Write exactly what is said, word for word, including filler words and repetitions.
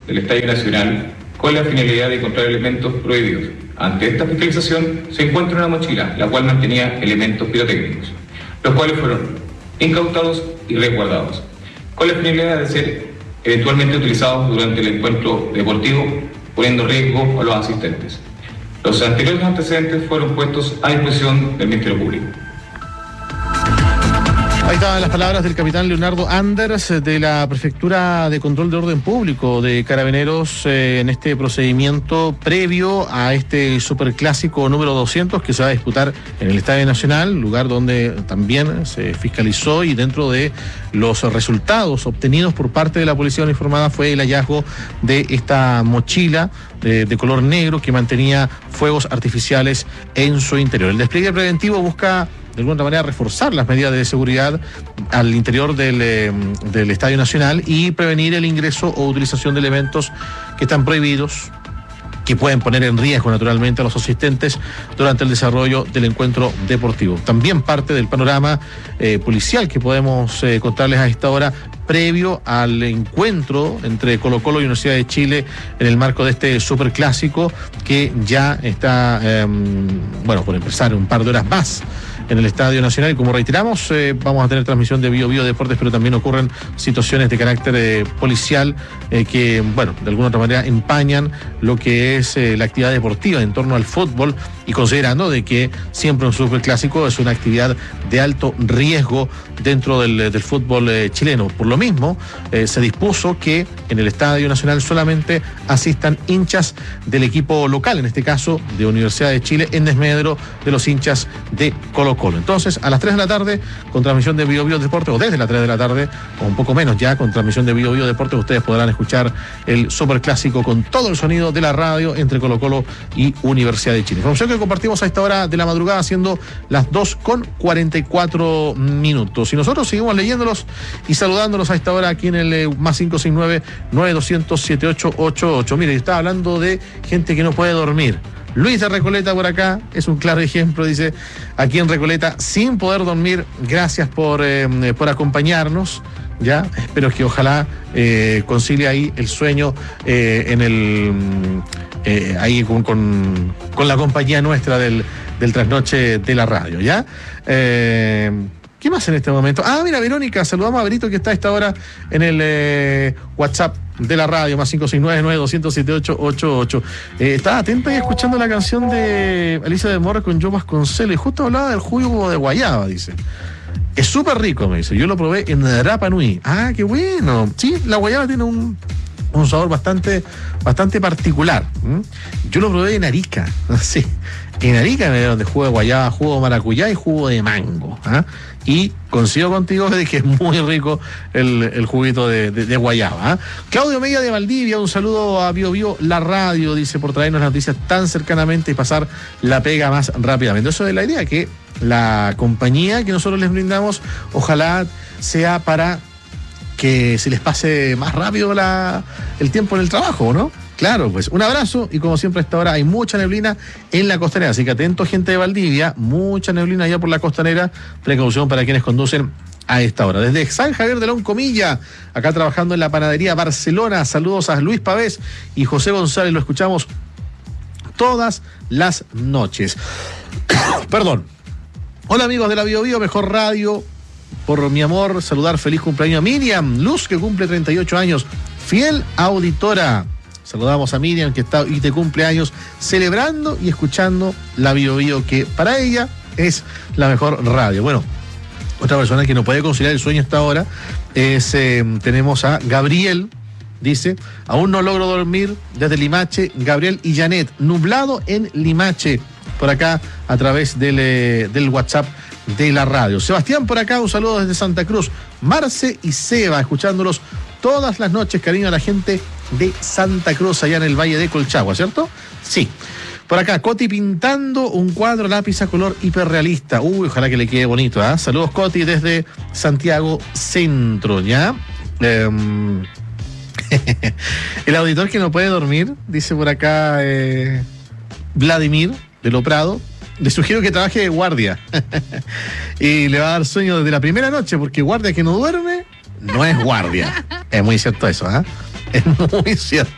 del Estadio Nacional con la finalidad de encontrar elementos prohibidos. Ante esta fiscalización se encuentra una mochila, la cual mantenía elementos pirotécnicos, los cuales fueron incautados y resguardados, con la finalidad de ser eventualmente utilizados durante el encuentro deportivo, poniendo riesgo a los asistentes. Los anteriores antecedentes fueron puestos a disposición del Ministerio Público. Ahí estaban las palabras del capitán Leonardo Anders de la Prefectura de Control de Orden Público de Carabineros eh, en este procedimiento previo a este superclásico número doscientos que se va a disputar en el Estadio Nacional, lugar donde también se fiscalizó, y dentro de los resultados obtenidos por parte de la Policía Uniformada fue el hallazgo de esta mochila de, de color negro que mantenía fuegos artificiales en su interior. El despliegue preventivo busca de alguna manera reforzar las medidas de seguridad al interior del, eh, del Estadio Nacional y prevenir el ingreso o utilización de elementos que están prohibidos, que pueden poner en riesgo naturalmente a los asistentes durante el desarrollo del encuentro deportivo. También parte del panorama eh, policial que podemos eh, contarles a esta hora previo al encuentro entre Colo-Colo y Universidad de Chile en el marco de este superclásico que ya está, eh, bueno, por empezar un par de horas más en el Estadio Nacional. Y como reiteramos, eh, vamos a tener transmisión de Bio Bio Deportes, pero también ocurren situaciones de carácter eh, policial eh, que, bueno, de alguna otra manera empañan lo que es eh, la actividad deportiva en torno al fútbol, y considerando de que siempre un superclásico es una actividad de alto riesgo dentro del, del fútbol eh, chileno. Por lo mismo, eh, se dispuso que en el Estadio Nacional solamente asistan hinchas del equipo local, en este caso de Universidad de Chile, en desmedro de los hinchas de Colo-Colo. Entonces, a las tres de la tarde, con transmisión de Bio Bio Deportes, o desde las tres de la tarde, o un poco menos ya, con transmisión de Bio Bio Deportes, ustedes podrán escuchar el superclásico con todo el sonido de la radio entre Colo-Colo y Universidad de Chile. Información que compartimos a esta hora de la madrugada, siendo las dos con cuarenta y cuatro minutos. Y nosotros seguimos leyéndolos y saludándolos a esta hora aquí en el eh, más cinco seis nueve, nueve dos cero cero, siete ocho ocho ocho. Mire, estaba hablando de gente que no puede dormir. Luis de Recoleta por acá es un claro ejemplo, dice, aquí en Recoleta, sin poder dormir. Gracias por, eh, por acompañarnos. Ya, espero que ojalá eh, concilie ahí el sueño eh, en el eh, ahí con, con, con la compañía nuestra del, del trasnoche de la radio, ¿ya? Eh, ¿Qué más en este momento? Ah, mira, Verónica, saludamos a Berito que está a esta hora en el eh, WhatsApp de la radio, más cinco seis nueve, nueve dos cero cero, siete ocho ocho ocho. Eh, estaba atenta y escuchando la canción de Alicia de Morra con Joe Vasconcelos, y justo hablaba del jugo de guayaba, dice. Es súper rico, me dice. Yo lo probé en Rapa Nui. Ah, qué bueno. Sí, la guayaba tiene un, un sabor bastante, bastante particular. ¿Mm? Yo lo probé en Arica. Sí. En Arica me dieron de jugo de guayaba, jugo de maracuyá y jugo de mango. ¿Ah? Y coincido contigo de que es muy rico el, el juguito de, de, de guayaba. ¿Ah? Claudio Media de Valdivia, un saludo a Bio Bio, la radio, dice, por traernos las noticias tan cercanamente y pasar la pega más rápidamente. Eso es la idea, que la compañía que nosotros les brindamos, ojalá sea para que se les pase más rápido la, el tiempo en el trabajo, ¿no? Claro, pues un abrazo, y como siempre a esta hora hay mucha neblina en la costanera, así que atento, gente de Valdivia, mucha neblina allá por la costanera, precaución para quienes conducen a esta hora. Desde San Javier de León, Comilla, acá trabajando en la panadería Barcelona, saludos a Luis Pavés y José González, lo escuchamos todas las noches. Perdón. Hola amigos de la Bio Bio, mejor radio, por mi amor, saludar feliz cumpleaños a Miriam Luz, que cumple treinta y ocho años, fiel auditora. Saludamos a Miriam, que está y de cumpleaños, celebrando y escuchando la Bio Bio, que para ella es la mejor radio. Bueno, otra persona que no puede conciliar el sueño hasta ahora es, eh, tenemos a Gabriel, dice, aún no logro dormir desde Limache, Gabriel y Janet, nublado en Limache, por acá a través del, eh, del WhatsApp de la radio. Sebastián por acá, un saludo desde Santa Cruz. Marce y Seba, escuchándolos todas las noches, cariño a la gente de Santa Cruz, allá en el Valle de Colchagua, ¿cierto? Sí. Por acá, Coti pintando un cuadro lápiz a color hiperrealista. Uy, ojalá que le quede bonito, ¿ah? ¿eh? Saludos, Coti, desde Santiago Centro, ¿ya? Eh, el auditor que no puede dormir, dice por acá eh, Vladimir de Lo Prado, le sugiero que trabaje de guardia y le va a dar sueño desde la primera noche, porque guardia que no duerme no es guardia. Es muy cierto eso, ¿ah? ¿eh? Es muy cierto.